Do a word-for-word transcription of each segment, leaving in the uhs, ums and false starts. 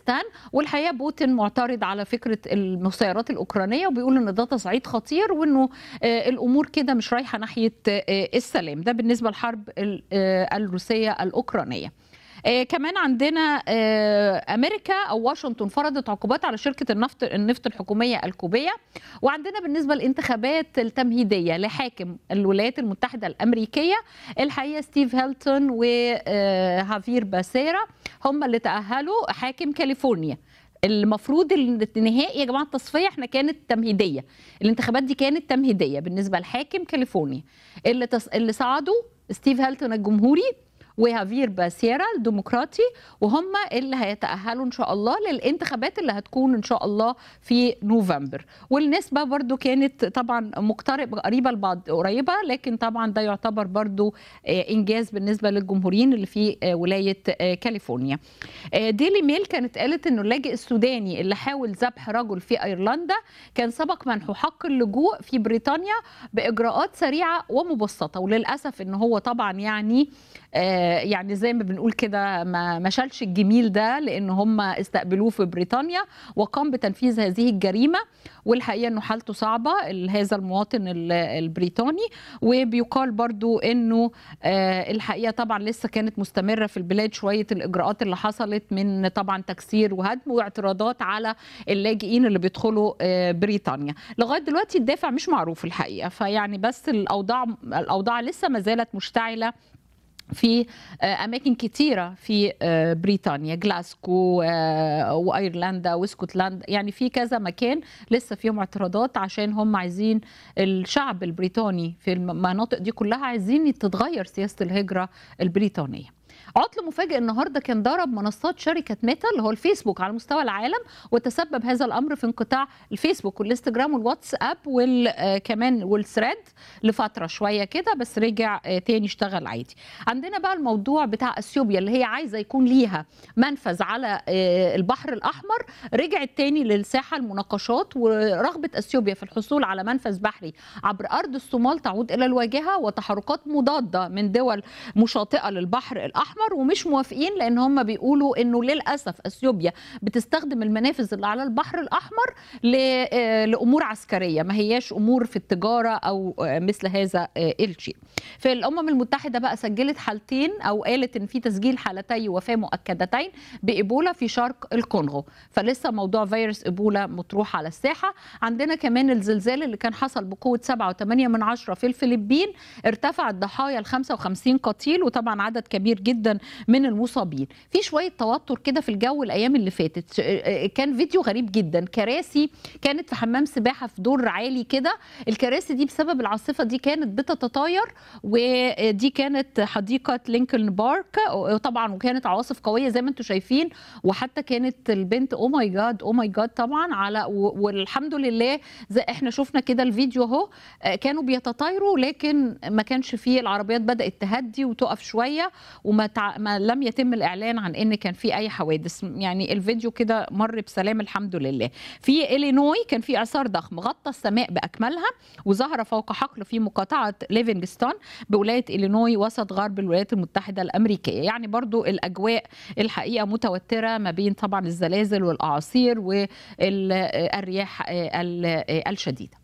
كردستان. والحقيقه بوتين معترض على فكره المسيرات الاوكرانيه وبيقول ان ده تصعيد خطير وانه الامور كده مش رايحه ناحيه السلام. ده بالنسبه للحرب الروسيه الاوكرانيه. آه كمان عندنا آه امريكا او واشنطن فرضت عقوبات على شركه النفط النفط الحكوميه الكوبيه. وعندنا بالنسبه للانتخابات التمهيديه لحاكم الولايات المتحده الامريكيه، الحقيقه ستيف هيلتون وهافير باسيرا هم اللي تاهلوا حاكم كاليفورنيا. المفروض النهائي يا جماعه التصفيه احنا كانت تمهيديه، الانتخابات دي كانت تمهيديه بالنسبه لحاكم كاليفورنيا. اللي تص... اللي صعدوا ستيف هيلتون الجمهوري وهافير باسيرا الديمقراطي، وهم اللي هيتأهلوا إن شاء الله للانتخابات اللي هتكون إن شاء الله في نوفمبر. والنسبة برضو كانت طبعا مقتربة قريبة لبعض قريبة، لكن طبعا ده يعتبر برضو إنجاز بالنسبة للجمهوريين اللي في ولاية كاليفورنيا. ديلي ميل كانت قالت إنه اللاجئ السوداني اللي حاول ذبح رجل في أيرلندا كان سبق منحه حق اللجوء في بريطانيا بإجراءات سريعة ومبسطة، وللأسف إن هو طبعا يعني يعني زي ما بنقول كده ما ما شالش الجميل ده، لان هم استقبلوه في بريطانيا وقام بتنفيذ هذه الجريمه. والحقيقه انه حالته صعبه هذا المواطن البريطاني، وبيقال برضو انه الحقيقه طبعا لسه كانت مستمره في البلاد شويه الاجراءات اللي حصلت من طبعا تكسير وهدم واعتراضات على اللاجئين اللي بيدخلوا بريطانيا. لغايه دلوقتي الدافع مش معروف الحقيقه، فيعني بس الاوضاع الاوضاع لسه ما زالت مشتعله في أماكن كتيرة في بريطانيا، جلاسكو وأيرلندا واسكتلندا، يعني في كذا مكان لسه فيهم اعتراضات عشان هم عايزين الشعب البريطاني في المناطق دي كلها عايزين تتغير سياسة الهجرة البريطانية. عطل مفاجئ النهارده كان ضرب منصات شركه ميتا اللي هو الفيسبوك على مستوى العالم، وتسبب هذا الامر في انقطاع الفيسبوك والانستجرام والواتساب وكمان والثريد لفتره شويه كده، بس رجع تاني اشتغل عادي. عندنا بقى الموضوع بتاع اثيوبيا اللي هي عايزه يكون ليها منفذ على البحر الاحمر، رجعت تاني للساحه المناقشات، ورغبه اثيوبيا في الحصول على منفذ بحري عبر ارض الصومال تعود الى الواجهه، وتحركات مضاده من دول مشاطئه للبحر الاحمر ومش موافقين، لان هم بيقولوا انه للاسف اثيوبيا بتستخدم المنافذ اللي على البحر الاحمر لامور عسكريه، ما هياش امور في التجاره او مثل هذا الشيء. في الامم المتحده بقى سجلت حالتين او قالت ان في تسجيل حالتي وفاه مؤكدتين بايبولا في شرق الكونغو، فلسه موضوع فيروس ايبولا مطروح على الساحه. عندنا كمان الزلزال اللي كان حصل بقوه سبعة وثمانية من عشرة في الفلبين، ارتفع الضحايا ل خمسة وخمسين قتيل، وطبعا عدد كبير جدا من المصابين. في شويه توتر كده في الجو الايام اللي فاتت، كان فيديو غريب جدا، كراسي كانت في حمام سباحه في دور عالي كده، الكراسي دي بسبب العاصفه دي كانت بتتطاير، ودي كانت حديقه لينكولن بارك طبعا، وكانت عواصف قويه زي ما انتم شايفين، وحتى كانت البنت او ماي جاد او ماي جاد طبعا على، والحمد لله زي احنا شفنا كده الفيديو اهو، كانوا بيتطايروا لكن ما كانش فيه، العربيات بدات تهدي وتقف شويه، وما تع... ما لم يتم الاعلان عن ان كان في اي حوادث، يعني الفيديو كده مر بسلام الحمد لله. في إلينوي كان في اعصار ضخم غطى السماء باكملها، وظهر فوق حقل في مقاطعه ليفينغستون بولايه إلينوي وسط غرب الولايات المتحده الامريكيه. يعني برضو الاجواء الحقيقه متوتره ما بين طبعا الزلازل والاعاصير والرياح الشديده.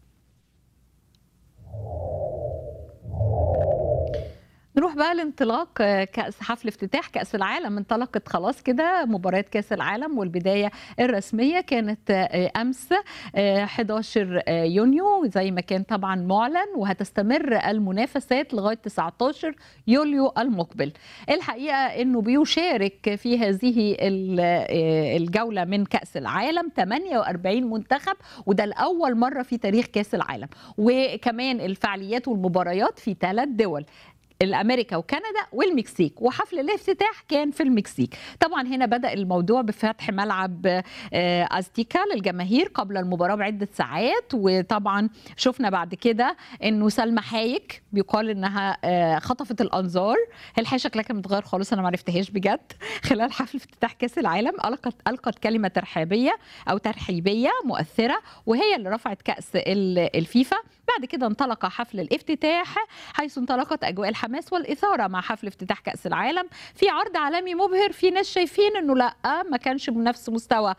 نروح بقى لانطلاق كأس حفل افتتاح كأس العالم. انطلقت خلاص كده مباريات كأس العالم، والبداية الرسمية كانت أمس حداشر يونيو زي ما كان طبعا معلن، وهتستمر المنافسات لغاية تسعة عشر يوليو المقبل. الحقيقة أنه بيشارك في هذه الجولة من كأس العالم ثمانية وأربعين منتخب، وده الأول مرة في تاريخ كأس العالم. وكمان الفعاليات والمباريات في ثلاث دول، الامريكا وكندا والمكسيك، وحفل الافتتاح كان في المكسيك. طبعا هنا بدأ الموضوع بفتح ملعب ازتيكا للجماهير قبل المباراة بعدة ساعات، وطبعا شفنا بعد كده انه سلمى حايك بيقال انها خطفت الانظار، الحقيقة شكلها كان متغير خالص، انا ما عرفتهاش بجد. خلال حفل افتتاح كاس العالم القت القت كلمة ترحيبية او ترحيبية مؤثرة، وهي اللي رفعت كأس الفيفا. بعد كده انطلق حفل الافتتاح حيث انطلقت اجواء الحماس الحماس والإثارة مع حفل افتتاح كأس العالم، في عرض عالمي مبهر، في ناس شايفين إنه لأ، ما كانش بنفس مستوى